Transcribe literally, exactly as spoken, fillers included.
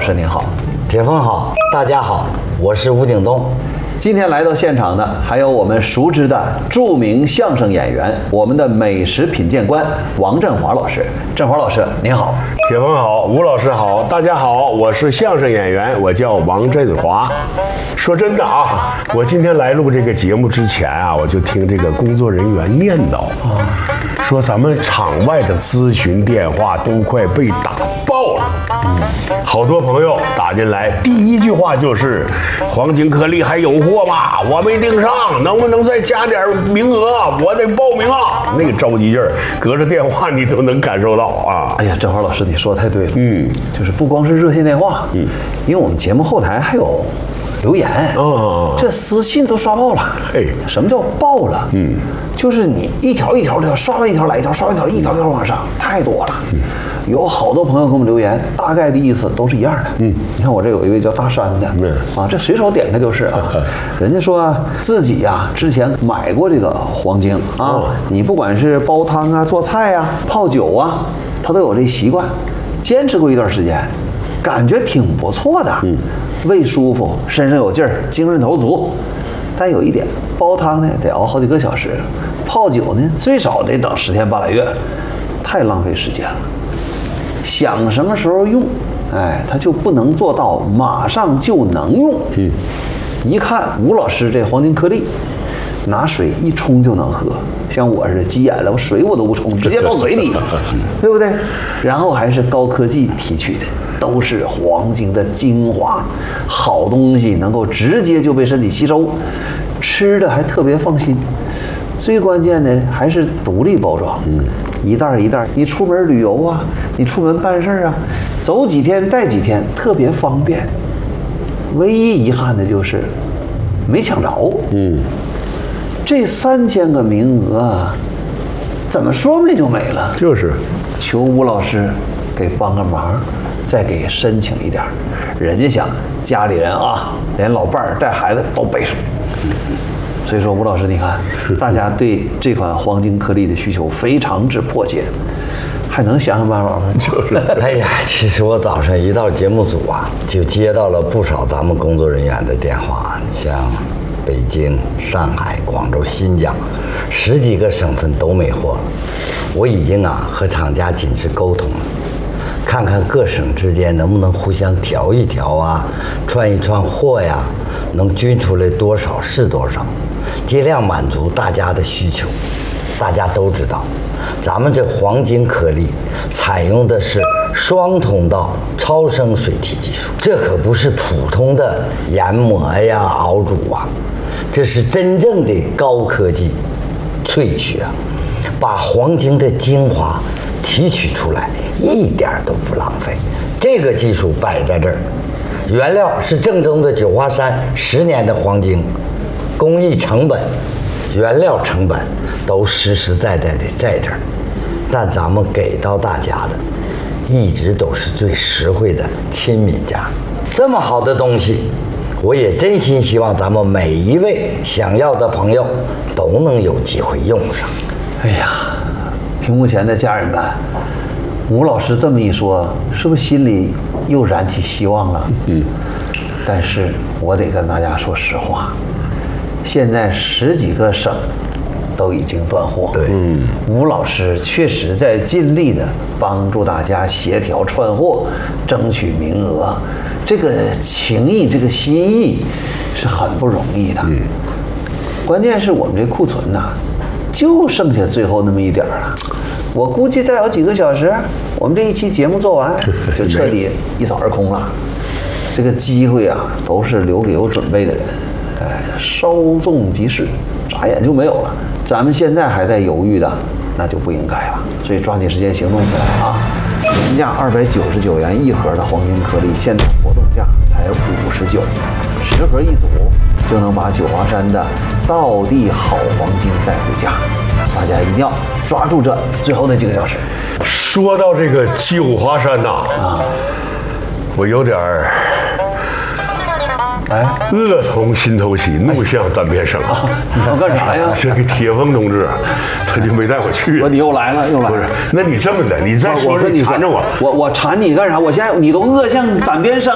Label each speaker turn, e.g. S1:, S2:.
S1: 师您好。
S2: 铁峰好，大家好，我是吴景东。
S1: 今天来到现场的还有我们熟知的著名相声演员，我们的美食品鉴官王振华老师。振华老师您好。
S3: 铁峰好，吴老师好，大家好，我是相声演员，我叫王振华。说真的啊，我今天来录这个节目之前啊，我就听这个工作人员念叨，说咱们场外的咨询电话都快被打爆了。嗯，好多朋友打进来，第一句话就是黄金颗粒还有货吗？我没订上，能不能再加点名额？我得报名啊！那个着急劲儿，隔着电话你都能感受到啊！
S1: 哎呀，振华老师，你说的太对了。嗯，就是不光是热线电话，嗯，因为我们节目后台还有留言，哦，这私信都刷爆了。嘿，什么叫爆了？嗯，就是你一条一条的刷完一条来一条，刷完一条一条条往上，太多了。嗯，有好多朋友给我们留言，大概的意思都是一样的。嗯，你看我这有一位叫大山的，嗯啊，这随手点开就是啊，人家说自己呀、啊、之前买过这个黄精啊，你不管是煲汤啊、做菜啊、泡酒啊，他都有这习惯，坚持过一段时间，感觉挺不错的。嗯。胃舒服，身上有劲儿，精神头足。但有一点，煲汤呢得熬好几个小时，泡酒呢最少得等十天半拉月，太浪费时间了。想什么时候用，哎，他就不能做到马上就能用。嗯，一看吴老师这黄金颗粒，拿水一冲就能喝，像我似的急眼了，我水我都不冲，直接倒嘴里，对不对？然后还是高科技提取的。都是黄精的精华，好东西能够直接就被身体吸收，吃的还特别放心。最关键的还是独立包装，嗯，一袋一袋，你出门旅游啊，你出门办事啊，走几天带几天，特别方便。唯一遗憾的就是没抢着，嗯，这三千个名额怎么说没就没了？
S3: 就是，
S1: 求吴老师给帮个忙。再给申请一点，人家想家里人啊，连老伴儿带孩子都背上。所以说，吴老师，你看，大家对这款黄金颗粒的需求非常之迫切，还能想想办法吗？
S2: 就是，哎呀，其实我早上一到节目组啊，就接到了不少咱们工作人员的电话，像北京、上海、广州、新疆，十几个省份都没货。我已经啊和厂家紧致沟通了。看看各省之间能不能互相调一调啊，串一串货呀，能均出来多少是多少，尽量满足大家的需求。大家都知道，咱们这黄金颗粒采用的是双通道超声水提技术，这可不是普通的研磨呀、熬煮啊，这是真正的高科技萃取啊，把黄金的精华提取出来，一点都不浪费。这个技术摆在这儿，原料是正宗的九华山十年的黄金，工艺成本、原料成本都实实在在的在这儿，但咱们给到大家的一直都是最实惠的亲民价。这么好的东西，我也真心希望咱们每一位想要的朋友都能有机会用上。
S1: 哎呀，屏幕前的家人们，吴老师这么一说，是不是心里又燃起希望了？嗯。但是我得跟大家说实话，现在十几个省都已经断货。对，嗯。吴老师确实在尽力的帮助大家协调串货，争取名额。这个情谊，这个心意是很不容易的。嗯。关键是我们这库存呐、啊，就剩下最后那么一点儿了。我估计再有几个小时，我们这一期节目做完，就彻底一扫而空了。这个机会啊，都是留给有准备的人。哎，稍纵即逝，眨眼就没有了。咱们现在还在犹豫的，那就不应该了。所以抓紧时间行动起来啊！原价二百九十九元一盒的黄金颗粒，现在活动价才五十九，十盒一组就能把九华山的道地好黄金带回家。大家一定要抓住这最后那几个小时。
S3: 说到这个九华山呐，啊，我有点儿。哎，恶从心头起，怒向胆边生啊！
S1: 你要干啥呀？
S3: 这个铁峰同志，他就没带我去。
S1: 我你又来了，又来了。
S3: 不是，那你这么的，你再说说你缠着我，
S1: 我我缠你干啥？我现在你都恶向胆边生。